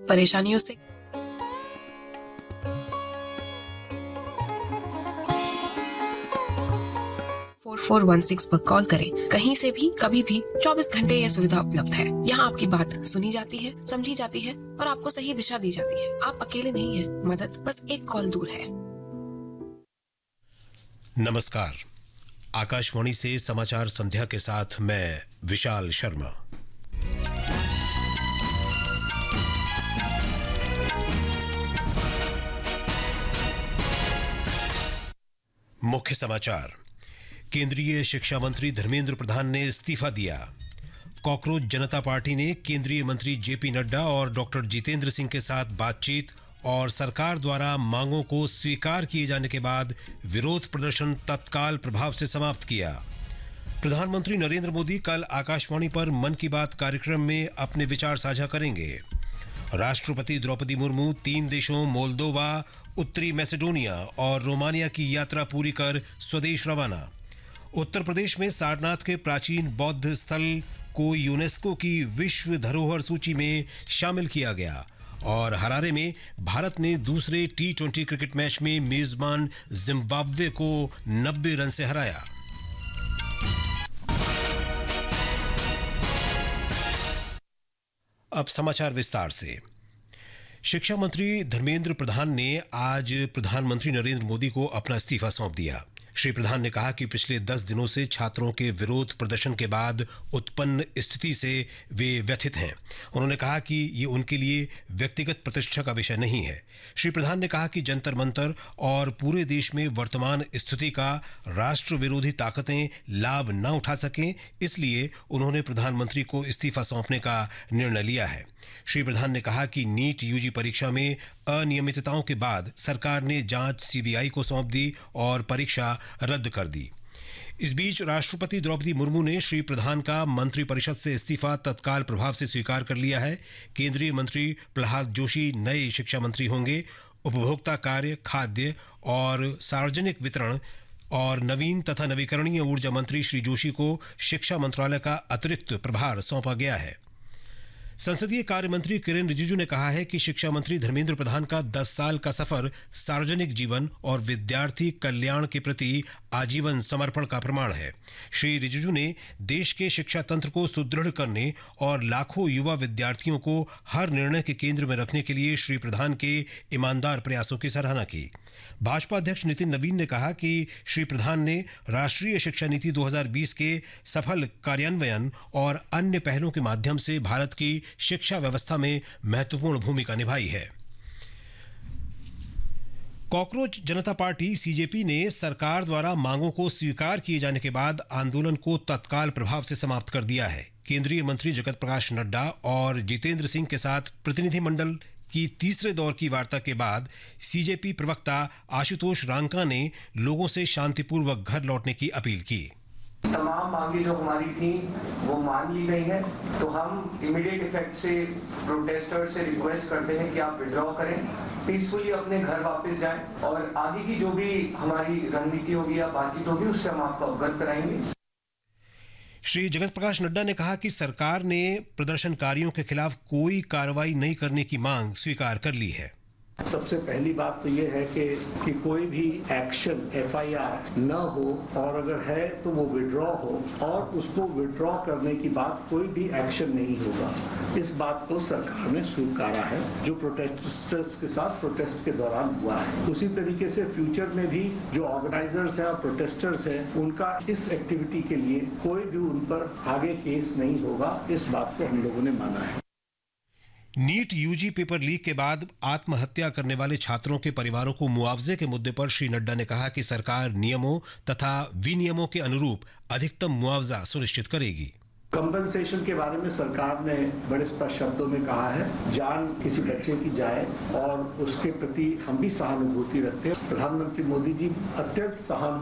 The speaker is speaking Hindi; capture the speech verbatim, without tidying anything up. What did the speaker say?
परेशानियों से फोर फोर वन सिक्स पर कॉल करें। कहीं से भी कभी भी चौबीस घंटे यह सुविधा उपलब्ध है। यहाँ आपकी बात सुनी जाती है, समझी जाती है और आपको सही दिशा दी जाती है। आप अकेले नहीं हैं, मदद बस एक कॉल दूर है। नमस्कार, आकाशवाणी से समाचार संध्या के साथ मैं विशाल शर्मा। मुख्य समाचार। केंद्रीय शिक्षा मंत्री धर्मेंद्र प्रधान ने इस्तीफा दिया। कॉकरोच जनता पार्टी ने केंद्रीय मंत्री जेपी नड्डा और डॉक्टर जितेंद्र सिंह के साथ बातचीत और सरकार द्वारा मांगों को स्वीकार किए जाने के बाद विरोध प्रदर्शन तत्काल प्रभाव से समाप्त किया। प्रधानमंत्री नरेंद्र मोदी कल आकाशवाणी पर मन की बात कार्यक्रम में अपने विचार साझा करेंगे। राष्ट्रपति द्रौपदी मुर्मू तीन देशों मोल्दोवा, उत्तरी मैसेडोनिया और रोमानिया की यात्रा पूरी कर स्वदेश रवाना। उत्तर प्रदेश में सारनाथ के प्राचीन बौद्ध स्थल को यूनेस्को की विश्व धरोहर सूची में शामिल किया गया। और हरारे में भारत ने दूसरे टी ट्वेंटी क्रिकेट मैच में मेजबान जिम्बाब्वे को नब्बे रन से हराया। अब समाचार विस्तार से। शिक्षा मंत्री धर्मेंद्र प्रधान ने आज प्रधानमंत्री नरेंद्र मोदी को अपना इस्तीफा सौंप दिया। श्री प्रधान ने कहा कि पिछले दस दिनों से छात्रों के विरोध प्रदर्शन के बाद उत्पन्न स्थिति से वे व्यथित हैं। उन्होंने कहा कि ये उनके लिए व्यक्तिगत प्रतिष्ठा का विषय नहीं है। श्री प्रधान ने कहा कि जंतर मंतर और पूरे देश में वर्तमान स्थिति का राष्ट्र विरोधी ताकतें लाभ न उठा सकें, इसलिए उन्होंने प्रधानमंत्री को इस्तीफा सौंपने का निर्णय लिया है। श्री प्रधान ने कहा कि नीट यूजी परीक्षा में अनियमितताओं के बाद सरकार ने जांच सीबीआई को सौंप दी और परीक्षा रद्द कर दी। इस बीच राष्ट्रपति द्रौपदी मुर्मू ने श्री प्रधान का मंत्रिपरिषद से इस्तीफा तत्काल प्रभाव से स्वीकार कर लिया है। केंद्रीय मंत्री प्रह्लाद जोशी नए शिक्षा मंत्री होंगे। उपभोक्ता कार्य, खाद्य और सार्वजनिक वितरण और नवीन तथा नवीकरणीय ऊर्जा मंत्री श्री जोशी को शिक्षा मंत्रालय का अतिरिक्त प्रभार सौंपा गया है। संसदीय कार्य मंत्री किरेन रिजिजू ने कहा है कि शिक्षा मंत्री धर्मेंद्र प्रधान का दस साल का सफर सार्वजनिक जीवन और विद्यार्थी कल्याण के प्रति आजीवन समर्पण का प्रमाण है। श्री रिजिजू ने देश के शिक्षा तंत्र को सुदृढ़ करने और लाखों युवा विद्यार्थियों को हर निर्णय के केंद्र में रखने के लिए श्री प्रधान के ईमानदार प्रयासों की सराहना की। भाजपा अध्यक्ष नितिन नवीन ने कहा कि श्री प्रधान ने राष्ट्रीय शिक्षा नीति दो हज़ार बीस के सफल कार्यान्वयन और अन्य पहलों के माध्यम से भारत की शिक्षा व्यवस्था में महत्वपूर्ण भूमिका निभाई है। कॉकरोच जनता पार्टी सीजेपी ने सरकार द्वारा मांगों को स्वीकार किए जाने के बाद आंदोलन को तत्काल प्रभाव से समाप्त कर दिया है। केंद्रीय मंत्री जगत प्रकाश नड्डा और जितेंद्र सिंह के साथ प्रतिनिधिमंडल की तीसरे दौर की वार्ता के बाद सीजेपी प्रवक्ता आशुतोष रांका ने लोगों से शांतिपूर्वक घर लौटने की अपील की। तमाम मांगे जो हमारी थी वो मान ली गई है, तो हम इमीडिएट इफेक्ट से प्रोटेस्टर्स से रिक्वेस्ट करते हैं कि आप विड्रॉ करें, पीसफुली अपने घर वापस जाएं और आगे की जो भी हमारी रणनीति होगी या बातचीत होगी उससे हम आपको अवगत कराएंगे। श्री जगत प्रकाश नड्डा ने कहा कि सरकार ने प्रदर्शनकारियों के खिलाफ कोई कार्रवाई नहीं करने की मांग स्वीकार कर ली है। सबसे पहली बात तो ये है कि कि कोई भी एक्शन एफआईआर न हो और अगर है तो वो विड्रॉ हो और उसको विड्रॉ करने की बाद कोई भी एक्शन नहीं होगा। इस बात को सरकार ने स्वीकारा है जो प्रोटेस्टर्स के साथ प्रोटेस्ट के दौरान हुआ है। उसी तरीके से फ्यूचर में भी जो ऑर्गेनाइजर्स हैं और प्रोटेस्टर्स हैं उनका इस एक्टिविटी के लिए कोई भी उन पर आगे केस नहीं होगा। इस बात को हम लोगों ने माना है। नीट यूजी पेपर लीक के बाद आत्महत्या करने वाले छात्रों के परिवारों को मुआवजे के मुद्दे पर श्री नड्डा ने कहा कि सरकार नियमों तथा विनियमों के अनुरूप अधिकतम मुआवजा सुनिश्चित करेगी। कंपनसेशन के बारे में सरकार ने बड़े स्पष्ट शब्दों में कहा है, जान किसी बच्चे की जाए और उसके प्रति हम भी सहानुभूति रखते हैं। प्रधानमंत्री मोदी जी अत्यंत सहानुभूति